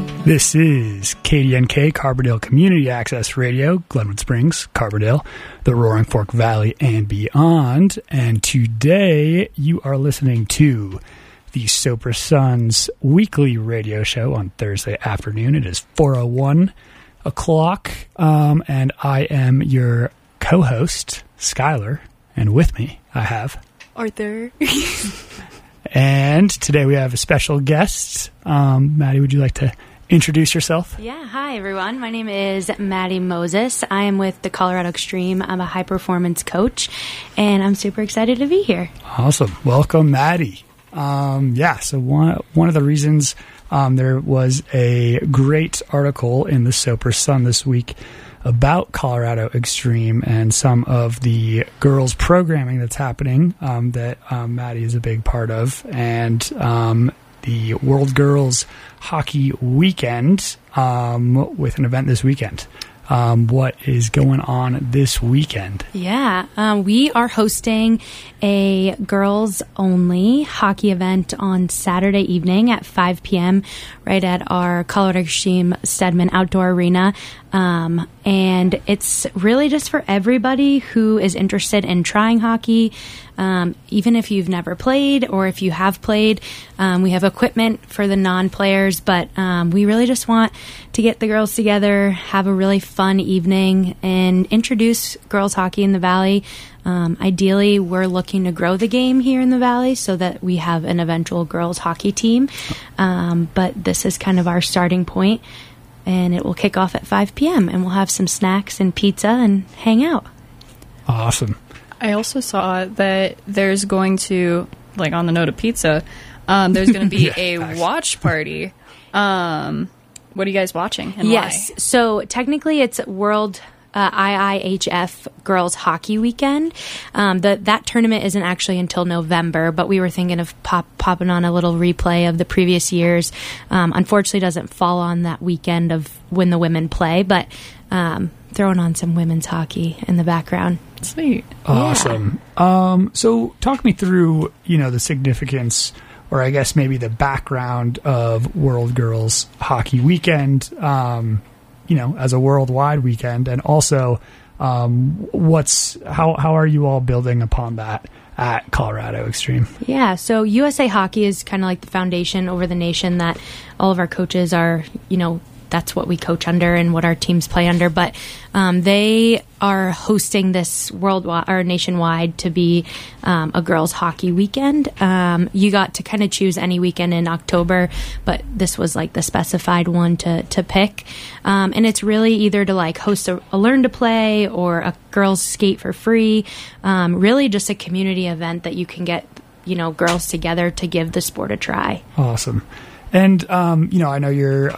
This is KDNK, Carbondale Community Access Radio, Glenwood Springs, Carbondale, the Roaring Fork Valley, and beyond. And today you are listening to the Soper Sons weekly radio show on Thursday afternoon. It is 4:01 o'clock, and I am your co-host, Skylar, and with me I have Arthur. And today we have a special guest. Maddie, would you like to introduce yourself? Yeah, hi everyone. My name is Maddie Moses. I am with the Colorado Extreme. I'm a high performance coach, and I'm super excited to be here. Awesome. Welcome, Maddie. So one of the reasons there was a great article in the Soper Sun this week about Colorado Extreme and some of the girls programming that's happening that Maddie is a big part of, and the World Girls Hockey Weekend with an event this weekend. What is going on this weekend? Yeah, we are hosting a girls-only hockey event on Saturday evening at 5 p.m. right at our Colorado Extreme Stedman Outdoor Arena. And it's really just for everybody who is interested in trying hockey, even if you've never played or if you have played. We have equipment for the non-players, but we really just want to get the girls together, have a really fun evening, and introduce girls hockey in the Valley. Ideally, we're looking to grow the game here in the Valley so that we have an eventual girls hockey team. But this is kind of our starting point, and it will kick off at 5 p.m. and we'll have some snacks and pizza and hang out. Awesome. I also saw that there's going to, like on the note of pizza, there's going to be a watch party. What are you guys watching and why? So technically it's World IIHF Girls Hockey Weekend. That tournament isn't actually until November, but we were thinking of popping on a little replay of the previous years. Unfortunately, doesn't fall on that weekend of when the women play, but throwing on some women's hockey in the background. Sweet. Awesome. Yeah. So talk me through, the significance, or I guess maybe the background of World Girls Hockey Weekend, as a worldwide weekend, and also how are you all building upon that at Colorado Extreme? Yeah, so USA Hockey is kind of like the foundation over the nation that all of our coaches are, that's what we coach under and what our teams play under. But they are hosting this worldwide or nationwide to be a girls' hockey weekend. You got to kind of choose any weekend in October, but this was like the specified one to pick. And it's really either to like host a learn to play or a girls' skate for free. Really just a community event that you can get, girls together to give the sport a try. Awesome. And, I know you're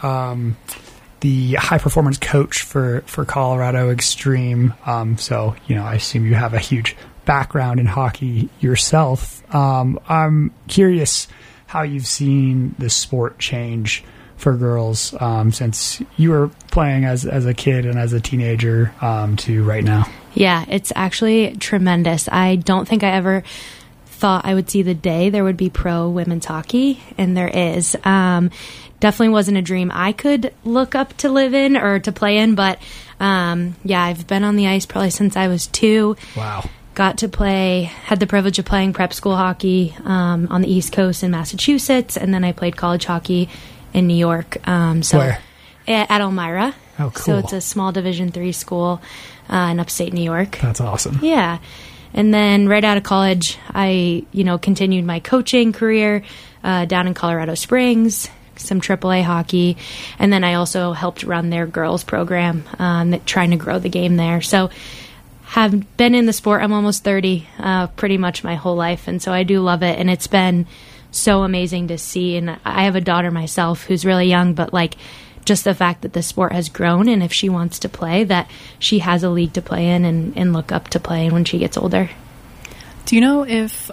the high-performance coach for Colorado Extreme, so, I assume you have a huge background in hockey yourself. I'm curious how you've seen the sport change for girls since you were playing as a kid and as a teenager to right now. Yeah, it's actually tremendous. I don't think I ever thought I would see the day there would be pro women's hockey, and there is. Definitely wasn't a dream I could look up to live in or to play in, but I've been on the ice probably since I was 2. Wow. Had the privilege of playing prep school hockey on the East Coast in Massachusetts, and then I played college hockey in New York. Where? At Elmira. Oh, cool. So it's a small Division III school in upstate New York. That's awesome. Yeah. And then right out of college, I, continued my coaching career down in Colorado Springs, some AAA hockey, and then I also helped run their girls program, trying to grow the game there. So have been in the sport. I'm almost 30, pretty much my whole life, and so I do love it, and it's been so amazing to see. And I have a daughter myself who's really young, but just the fact that the sport has grown, and if she wants to play, that she has a league to play in and look up to play when she gets older. Do you know if,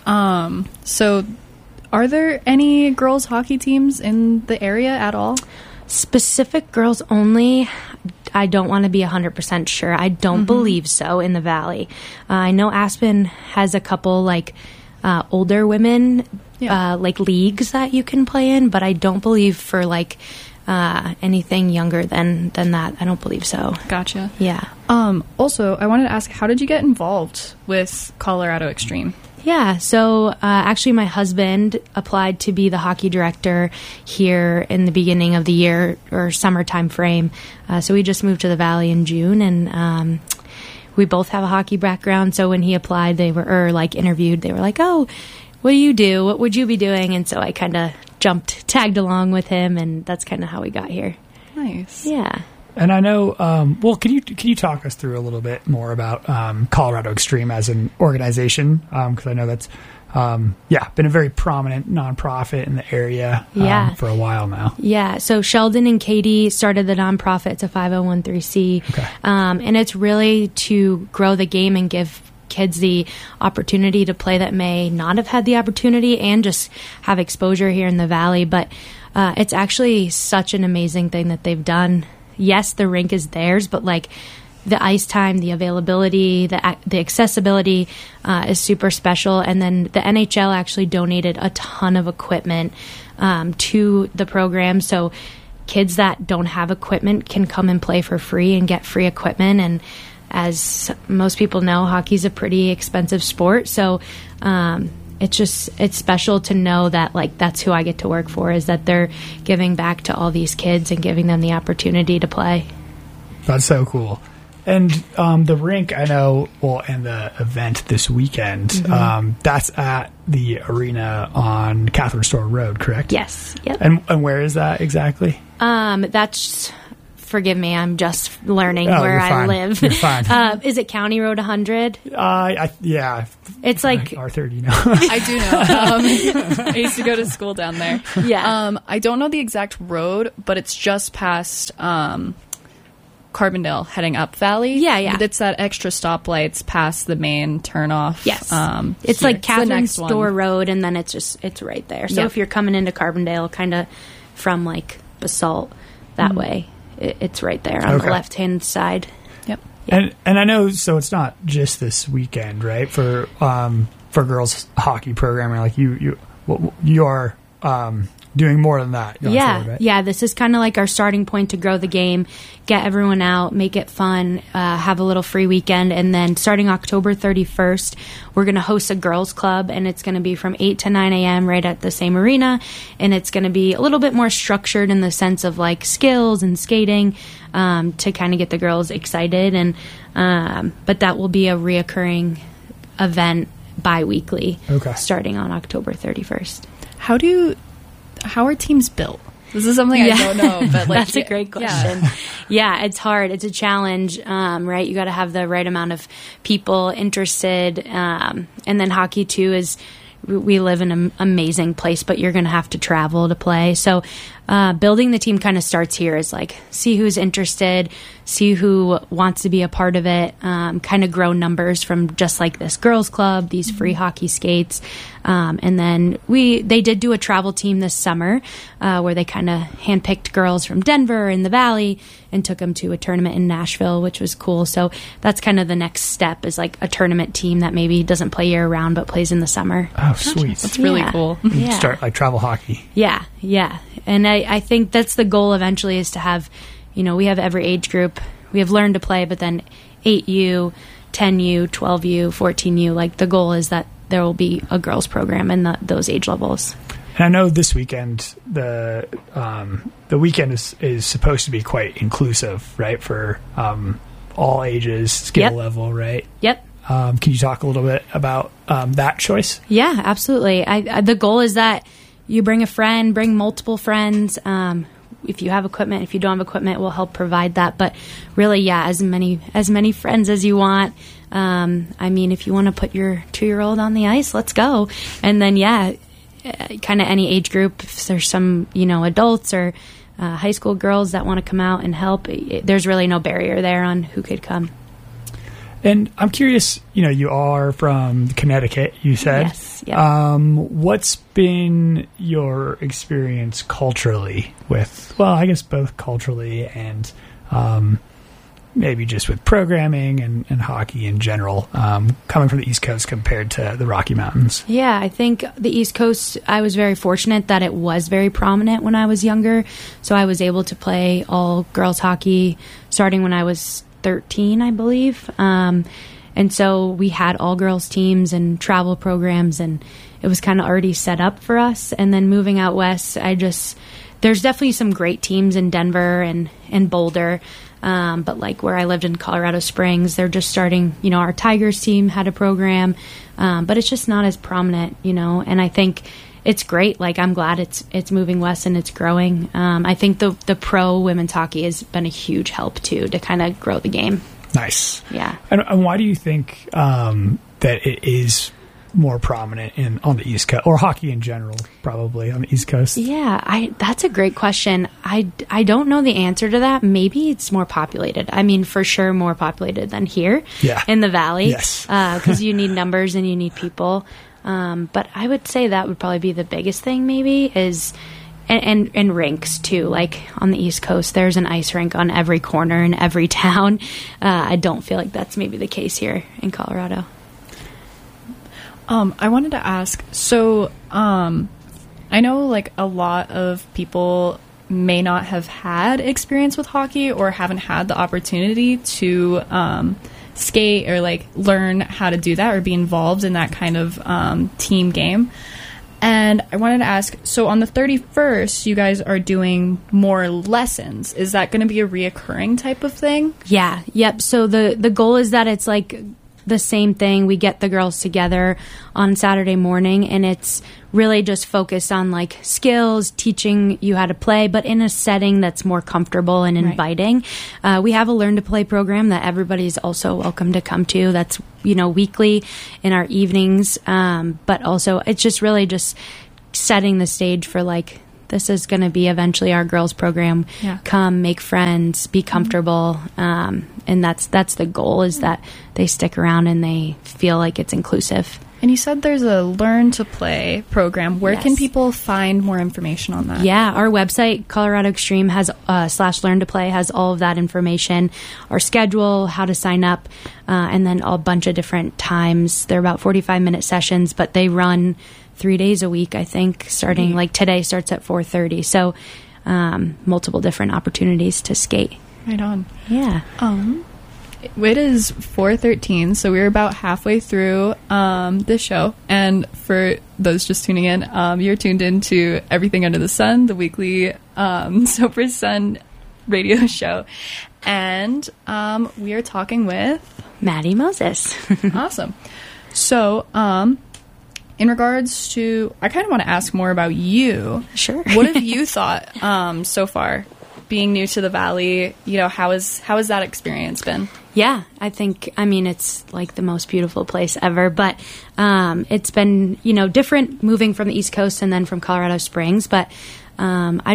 are there any girls hockey teams in the area at all? Specific girls only, I don't want to be 100% sure. I don't believe so in the Valley. I know Aspen has a couple older women like leagues that you can play in, but I don't believe for like anything younger than that. I don't believe so. Gotcha. Yeah. Also, I wanted to ask, how did you get involved with Colorado Extreme? Yeah, so actually my husband applied to be the hockey director here in the beginning of the year or summertime frame. So we just moved to the Valley in June, and we both have a hockey background. So when he applied, interviewed, they were like, "Oh, what do you do? What would you be doing?" And so I kind of tagged along with him, and that's kind of how we got here. Nice. Yeah. And I know, can you talk us through a little bit more about Colorado Extreme as an organization? Because I know that's, been a very prominent nonprofit in the area for a while now. Yeah, so Sheldon and Katie started the nonprofit. It's a 501(c)(3). Okay. And it's really to grow the game and give kids the opportunity to play that may not have had the opportunity and just have exposure here in the Valley. But it's actually such an amazing thing that they've done. Yes, the rink is theirs, but like the ice time, the availability, the accessibility is super special. And then the NHL actually donated a ton of equipment to the program. So kids that don't have equipment can come and play for free and get free equipment. And as most people know, hockey's a pretty expensive sport. So it's special to know that like that's who I get to work for, is that they're giving back to all these kids and giving them the opportunity to play. That's so cool. And the rink, I know, and the event this weekend, that's at the arena on Catherine Store Road, correct? Yes. Yep. And where is that exactly? That's... Forgive me, I'm just learning where I live. You're fine. Is it County Road 100? Yeah. It's like R30, you know. I do know. I used to go to school down there. Yeah. I don't know the exact road, but it's just past Carbondale heading up Valley. Yeah. It's that extra stoplights past the main turnoff. Yes. It's like Catherine Store Road, and then it's right there. So if you're coming into Carbondale kind of from like Basalt that way, it's right there on the left-hand side. Yep. And I know, so it's not just this weekend, right? For girls hockey programming, like you are doing more than that. Yeah. Forward, right? Yeah. This is kind of like our starting point to grow the game, get everyone out, make it fun, have a little free weekend. And then starting October 31st, we're going to host a girls club, and it's going to be from 8 to 9 a.m. right at the same arena. And it's going to be a little bit more structured in the sense of like skills and skating, to kind of get the girls excited. And, but that will be a reoccurring event bi-weekly, starting on October 31st. How are teams built? This is something I don't know, but like, that's a great question. Yeah, it's hard. It's a challenge, right? You got to have the right amount of people interested, and then hockey too is. We live in an amazing place, but you're going to have to travel to play. So building the team kind of starts here, is like see who's interested, see who wants to be a part of it, kind of grow numbers from just like this girls club, these free hockey skates. And then they did do a travel team this summer where they kind of handpicked girls from Denver and the Valley and took them to a tournament in Nashville, which was cool. So that's kind of the next step, is like a tournament team that maybe doesn't play year round but plays in the summer. Oh, sweet. That's really cool. Yeah. Start like travel hockey. Yeah. And I think that's the goal eventually, is to have, we have every age group. We have learn to play, but then 8U, 10U, 12U, 14U, like the goal is that there will be a girls program in those age levels. And I know this weekend, the weekend is supposed to be quite inclusive, right? For all ages, skill level, right? Yep. Can you talk a little bit about that choice? Yeah, absolutely. The goal is that you bring a friend, bring multiple friends. If you have equipment, if you don't have equipment, we'll help provide that. But really, as many friends as you want. If you want to put your 2-year-old on the ice, let's go. And then, kind of any age group. If there's some, adults or high school girls that want to come out and help, there's really no barrier there on who could come. And I'm curious, you are from Connecticut, you said. Yes. Yep. What's been your experience culturally with, I guess both culturally and maybe just with programming and hockey in general, coming from the East Coast compared to the Rocky Mountains? Yeah, I think the East Coast, I was very fortunate that it was very prominent when I was younger. So I was able to play all girls hockey starting when I was 13, I believe. And so we had all girls teams and travel programs, and it was kind of already set up for us. And then moving out west, there's definitely some great teams in Denver and Boulder. But like where I lived in Colorado Springs, they're just starting, our Tigers team had a program, but it's just not as prominent, and I think it's great. Like, I'm glad it's moving west and it's growing. I think the pro women's hockey has been a huge help too, to kind of grow the game. Nice. Yeah. And why do you think, that it is more prominent on the East Coast, or hockey in general, probably on the East Coast? Yeah, that's a great question. I don't know the answer to that. Maybe it's more populated. I mean, for sure more populated than here in the Valley. Yes. Because you need numbers and you need people. But I would say that would probably be the biggest thing, maybe, is and rinks too. Like on the East Coast, there's an ice rink on every corner in every town. I don't feel like that's maybe the case here in Colorado. I wanted to ask, so I know like a lot of people may not have had experience with hockey or haven't had the opportunity to skate or like learn how to do that or be involved in that kind of team game. And I wanted to ask, so on the 31st, you guys are doing more lessons. Is that going to be a reoccurring type of thing? Yeah. Yep. So the goal is that it's like the same thing. We get the girls together on Saturday morning, and it's really just focused on like skills, teaching you how to play, but in a setting that's more comfortable and inviting. Right. We have a learn to play program that everybody's also welcome to come to. That's, weekly in our evenings. But also it's just really just setting the stage for like, this is going to be eventually our girls program. Yeah. Come, make friends, be comfortable. And that's the goal, is that they stick around and they feel like it's inclusive. And you said there's a Learn to Play program. Where can people find more information on that? Yeah, our website, Colorado Extreme, has /Learn to Play, has all of that information, our schedule, how to sign up, and then a bunch of different times. They're about 45-minute sessions, but they run 3 days a week, I think, starting like today starts at 4:30. So multiple different opportunities to skate. Right on. Yeah. It is 4:13, so we're about halfway through this show. And for those just tuning in, you're tuned into Everything Under the Sun, the weekly Soper Sun radio show. And we are talking with Maddie Moses. Awesome. So, in regards to, I kind of want to ask more about you. Sure. What have you thought so far, being new to the Valley? How has that experience been? Yeah, I mean, it's like the most beautiful place ever, but it's been, different moving from the East Coast and then from Colorado Springs. But I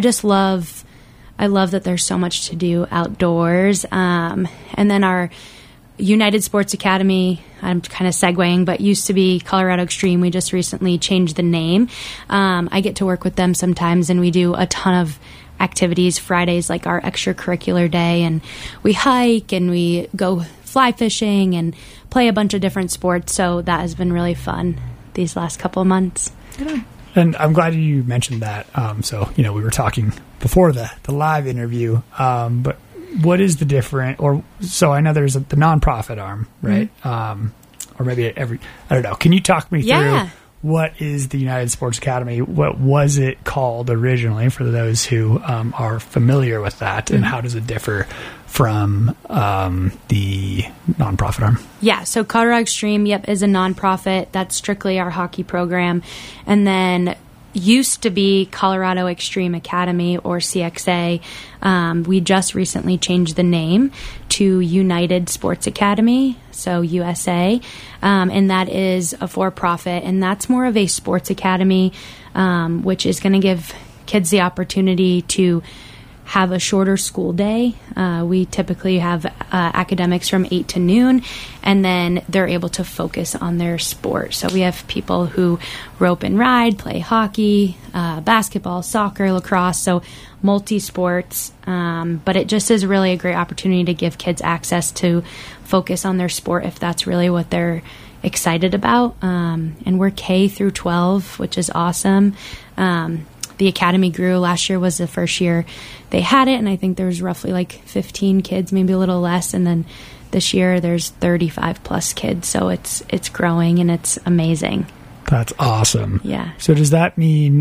love that there's so much to do outdoors. And then our United Sports Academy, I'm kind of segueing, but used to be Colorado Extreme. We just recently changed the name. I get to work with them sometimes, and we do a ton of activities. Fridays, like our extracurricular day, and we hike and we go fly fishing and play a bunch of different sports. So that has been really fun these last couple of months. Yeah. And I'm glad you mentioned that. So, we were talking before the live interview, but what is the different, so I know there's the nonprofit arm, right? Mm-hmm. Or maybe I don't know. Can you talk me through what is the United Sports Academy? What was it called originally, for those who are familiar with that, and how does it differ from the nonprofit arm? Yeah, so Colorado Extreme, is a nonprofit. That's strictly our hockey program. And then used to be Colorado Extreme Academy, or CXA. We just recently changed the name to United Sports Academy, so USA, and that is a for-profit, and that's more of a sports academy, which is going to give kids the opportunity to have a shorter school day. We typically have academics from 8 to noon, and then they're able to focus on their sport. So we have people who rope and ride, play hockey, basketball, soccer, lacrosse, so multi-sports. But it just is really a great opportunity to give kids access to focus on their sport if that's really what they're excited about. And we're K through 12, which is awesome. The academy grew. Last year was the first year they had it, and I think there was roughly like 15 kids, maybe a little less. And then this year there's 35 plus kids, so it's growing and it's amazing. That's awesome. Yeah. So does that mean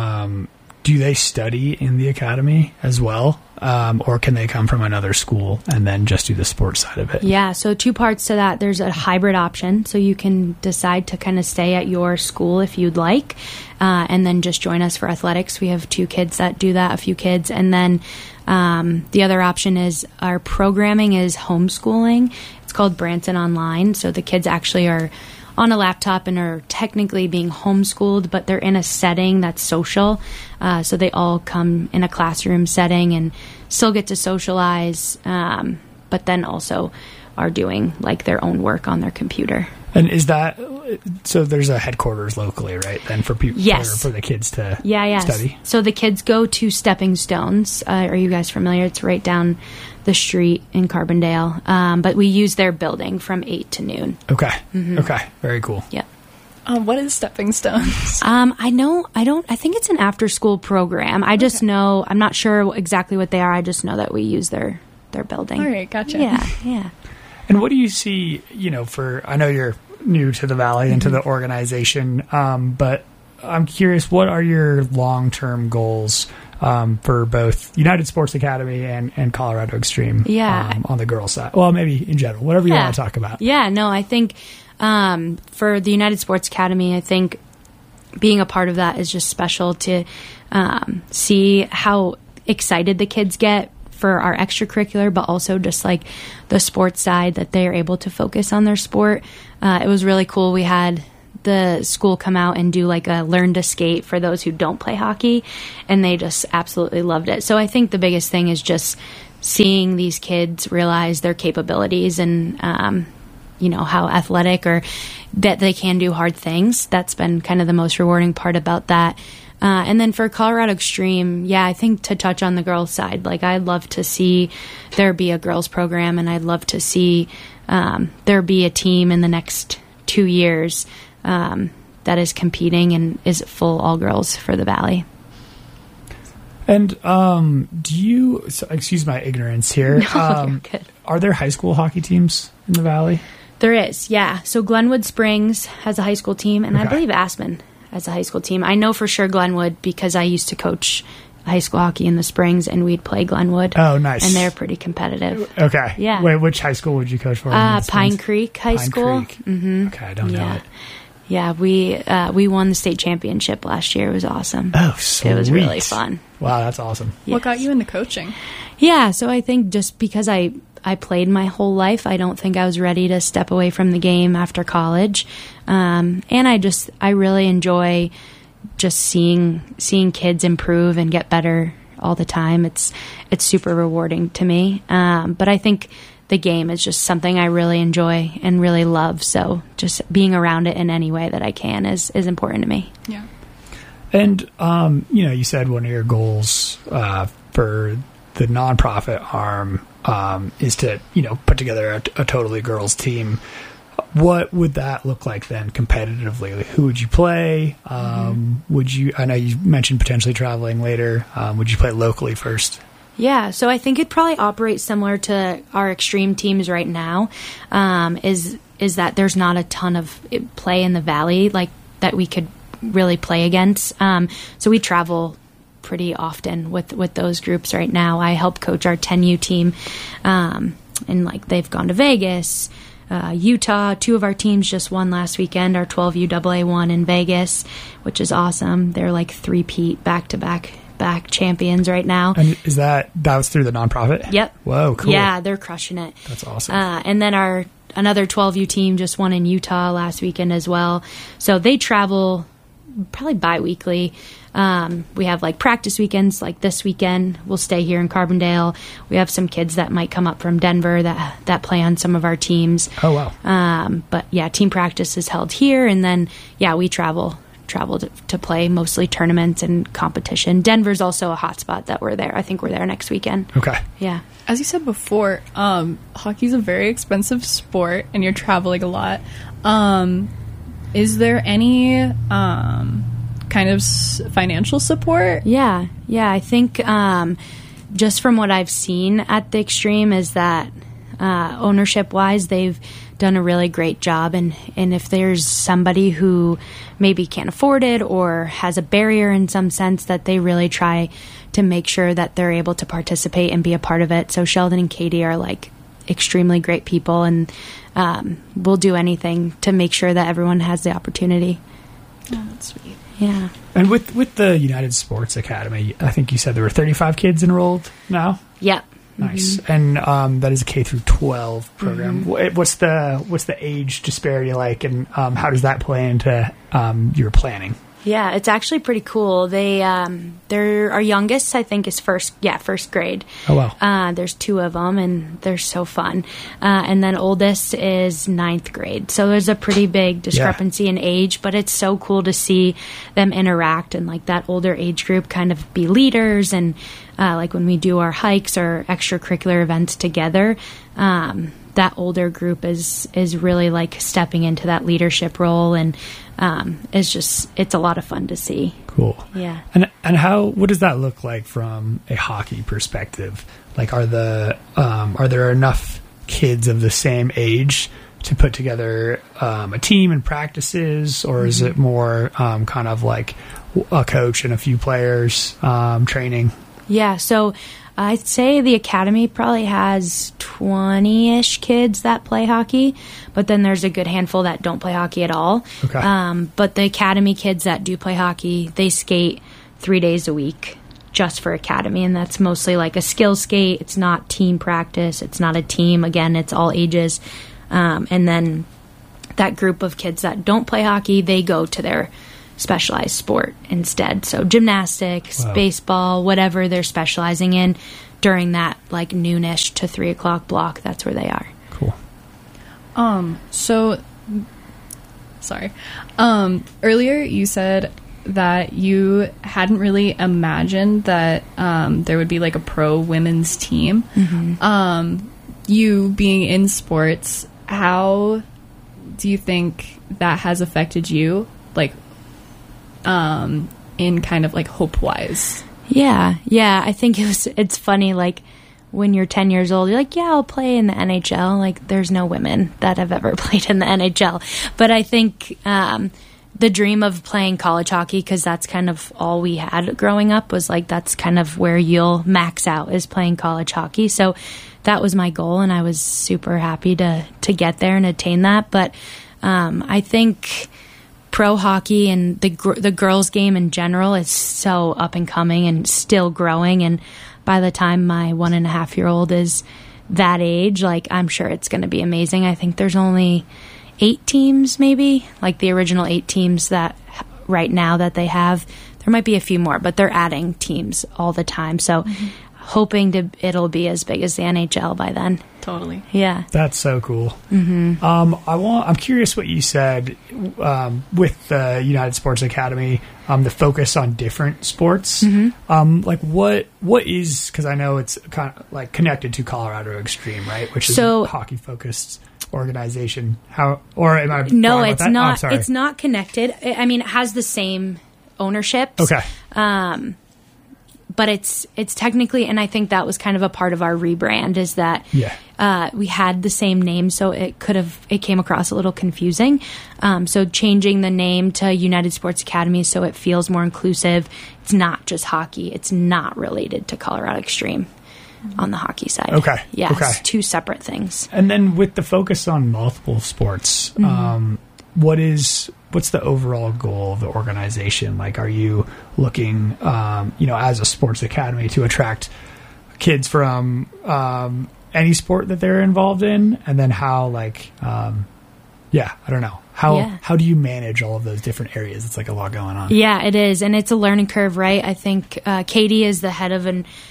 do they study in the academy as well, or can they come from another school and then just do the sports side of it? Yeah, so 2 parts to that. There's a hybrid option, so you can decide to kind of stay at your school if you'd like, and then just join us for athletics. We have 2 kids that do that, a few kids. And then the other option is our programming is homeschooling. It's called Branson Online, so the kids actually are on a laptop and are technically being homeschooled, but they're in a setting that's social. So they all come in a classroom setting and still get to socialize, but then also are doing like their own work on their computer. And is that, so there's a headquarters locally, right? Then for people, yes, for the kids to yes. study? So the kids go to Stepping Stones. Are you guys familiar? It's right down the street in Carbondale. But we use their building from 8 to noon. Okay. Mm-hmm. Okay. Very cool. Yep. What is Stepping Stones? I think it's an after school program. I just know, I'm not sure exactly what they are. I just know that we use their building. All right. Gotcha. Yeah. And what do you see, I know you're new to the Valley and to the organization, but I'm curious, what are your long-term goals for both United Sports Academy and Colorado Extreme on the girls' side? Well, maybe in general, whatever you want to talk about. Yeah, no, I think for the United Sports Academy, I think being a part of that is just special to see how excited the kids get for our extracurricular, but also just like the sports side, that they are able to focus on their sport. It was really cool. We had the school come out and do like a learn to skate for those who don't play hockey, and they just absolutely loved it. So I think the biggest thing is just seeing these kids realize their capabilities and how athletic or that they can do hard things. That's been kind of the most rewarding part about that. And then for Colorado Extreme, I think to touch on the girls' side, like I'd love to see there be a girls' program, and I'd love to see there be a team in the next 2 years that is competing and is full all girls for the Valley. And excuse my ignorance here, you're good. Are there high school hockey teams in the Valley? There is, yeah. So Glenwood Springs has a high school team, and I believe Aspen as a high school team. I know for sure Glenwood because I used to coach high school hockey in the Springs, and we'd play Glenwood. Oh, nice. And they're pretty competitive. Okay. Yeah. Wait, which high school would you coach for? Pine Creek High School. Creek. Mm-hmm. Okay, I don't know it. Yeah, we won the state championship last year. It was awesome. Oh, sweet. It was really fun. Wow, that's awesome. Yes. What got you into coaching? Yeah, so I think just because I played my whole life, I don't think I was ready to step away from the game after college. And I really enjoy just seeing kids improve and get better all the time. It's super rewarding to me. But I think the game is just something I really enjoy and really love. So just being around it in any way that I can is important to me. Yeah. And, you said one of your goals for the nonprofit arm is to, put together a totally girls team. What would that look like then competitively? Like, who would you play? I know you mentioned potentially traveling later. Would you play locally first? Yeah, so I think it'd probably operate similar to our extreme teams right now, is that there's not a ton of play in the Valley like that we could really play against. So we travel pretty often with those groups right now. I help coach our 10U team, and like they've gone to Vegas, Utah. 2 of our teams just won last weekend. Our 12U AA won in Vegas, which is awesome. They're like 3-peat back-to-back champions right now. And is that was through the nonprofit? Yep. Whoa, cool. Yeah, they're crushing it. That's awesome. And then another 12U team just won in Utah last weekend as well. So they travel probably bi-weekly. We have like practice weekends, like this weekend. We'll stay here in Carbondale. We have some kids that might come up from Denver that play on some of our teams. Oh, wow. But yeah, team practice is held here. And then, yeah, we travel to play mostly tournaments and competition. Denver's also a hotspot that we're there. I think we're there next weekend. Okay. Yeah. As you said before, hockey's a very expensive sport and you're traveling a lot. Is there any kind of financial support? Yeah. I think just from what I've seen at the Extreme is that ownership-wise, they've done a really great job. And if there's somebody who maybe can't afford it or has a barrier in some sense, that they really try to make sure that they're able to participate and be a part of it. So Sheldon and Katie are like extremely great people, and we'll do anything to make sure that everyone has the opportunity. Oh, that's sweet. Yeah. And with the United Sports Academy, I think you said there were 35 kids enrolled now? Yep. Nice. Mm-hmm. And that is a K through 12 program. Mm-hmm. What's the age disparity like, and how does that play into your planning? Yeah, it's actually pretty cool. They're our youngest, I think, is first grade. Oh, wow. There's two of them, and they're so fun. And then oldest is 9th grade. So there's a pretty big discrepancy in age, but it's so cool to see them interact and like that older age group kind of be leaders. And like when we do our hikes or extracurricular events together, that older group is really like stepping into that leadership role, and it's a lot of fun to see. Cool. Yeah. And what does that look like from a hockey perspective? Like, are there enough kids of the same age to put together a team and practices, or is it more kind of like a coach and a few players training? Yeah, so I'd say the academy probably has 20-ish kids that play hockey, but then there's a good handful that don't play hockey at all. Okay. But the academy kids that do play hockey, they skate 3 days a week just for academy, and that's mostly like a skill skate. It's not team practice. It's not a team. Again, it's all ages. And then that group of kids that don't play hockey, they go to their specialized sport instead. So gymnastics, baseball, whatever they're specializing in during that like noonish to 3 o'clock block, that's where they are. Cool. Earlier you said that you hadn't really imagined that there would be like a pro women's team. Mm-hmm. You being in sports, how do you think that has affected you, like in kind of like hope wise? Yeah, I think it's funny, like when you're 10 years old, you're like, yeah, I'll play in the NHL. Like, there's no women that have ever played in the NHL. But I think the dream of playing college hockey, because that's kind of all we had growing up, was like that's kind of where you'll max out, is playing college hockey. So that was my goal, and I was super happy to get there and attain that. But I think pro hockey and the girls game in general is so up and coming and still growing, and by the time my 1.5-year-old is that age, like, I'm sure it's going to be amazing. I think there's only 8 teams, maybe, like the original 8 teams that right now that they have. There might be a few more, but they're adding teams all the time. So hoping it'll be as big as the NHL by then. Totally. Yeah. That's so cool. Mm-hmm. I'm curious what you said with the United Sports Academy, the focus on different sports. Mm-hmm. Like what is, because I know it's kind of like connected to Colorado Extreme, right? Which is a hockey focused organization. How, or am I No, it's that? not. Oh, it's not connected. I mean, it has the same ownership. Okay. But it's technically, and I think that was kind of a part of our rebrand, is that we had the same name, so it came across a little confusing. So changing the name to United Sports Academy so it feels more inclusive. It's not just hockey. It's not related to Colorado Extreme on the hockey side. Okay. Yeah, okay. It's 2 separate things. And then with the focus on multiple sports, what's the overall goal of the organization? Like, are you looking, as a sports academy, to attract kids from any sport that they're involved in? And then how, Yeah, I don't know. How do you manage all of those different areas? It's like a lot going on. Yeah, it is, and it's a learning curve, right? I think Katie is the head of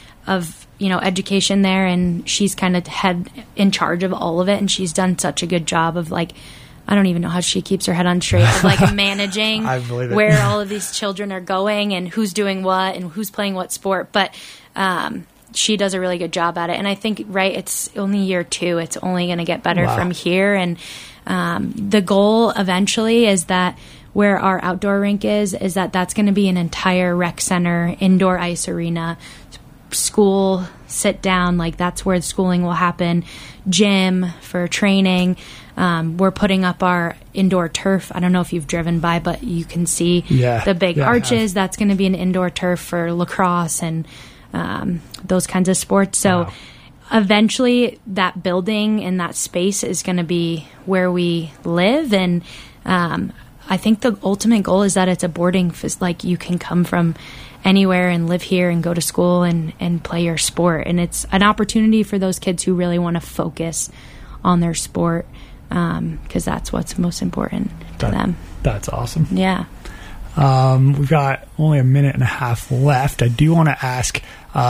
education there, and she's kind of head in charge of all of it, and she's done such a good job of like, I don't even know how she keeps her head on straight of like managing where all of these children are going and who's doing what and who's playing what sport, but she does a really good job at it. And I think, right, it's only year 2. It's only going to get better from here. And the goal eventually is that where our outdoor rink is that that's going to be an entire rec center, indoor ice arena, school, sit down, like that's where the schooling will happen, gym for training. We're putting up our indoor turf. I don't know if you've driven by, but you can see the big arches. That's going to be an indoor turf for lacrosse and those kinds of sports. So eventually that building and that space is going to be where we live. And I think the ultimate goal is that it's a boarding, like you can come from anywhere and live here and go to school and play your sport. And it's an opportunity for those kids who really want to focus on their sport, because that's what's most important to them. That's awesome. Yeah. We've got only a minute and a half left. I do want to ask,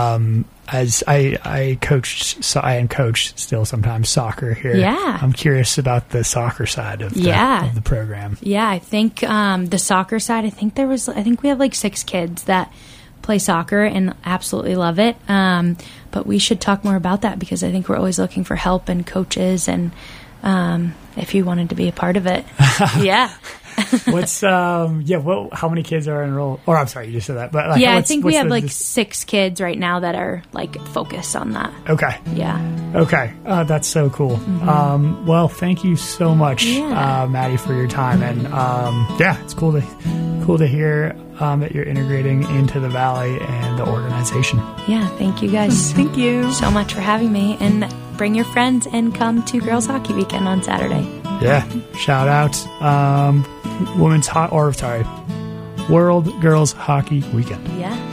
as I am coached still sometimes soccer here. Yeah. I'm curious about the soccer side of the program. Yeah, I think the soccer side, I think we have like 6 kids that play soccer and absolutely love it. But we should talk more about that, because I think we're always looking for help and coaches, and if you wanted to be a part of it. Yeah. What's how many kids are enrolled? Or I'm sorry, you just said that. But like, I think we have 6 kids right now that are like focused on that. Okay. Yeah. Okay. That's so cool. Mm-hmm. Well, thank you so much, Maddie, for your time. And it's cool to hear that you're integrating into the Valley and the organization. Yeah. Thank you guys. Thank you so much for having me, and bring your friends and come to Girls Hockey Weekend on Saturday. Yeah. Shout out World Girls Hockey Weekend. Yeah.